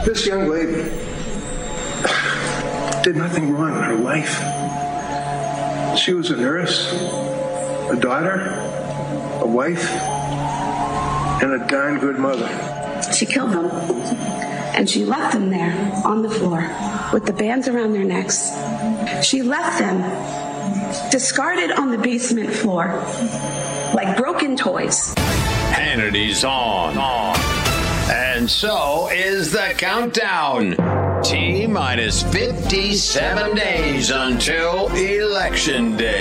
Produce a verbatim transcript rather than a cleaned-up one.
This young lady did nothing wrong in her life. She was a nurse, a daughter, a wife, and a darn good mother. She killed them, and she left them there on the floor with the bands around their necks. She left them discarded on the basement floor like broken toys. Hannity's on. on. And so is the countdown. T minus fifty-seven days until Election Day.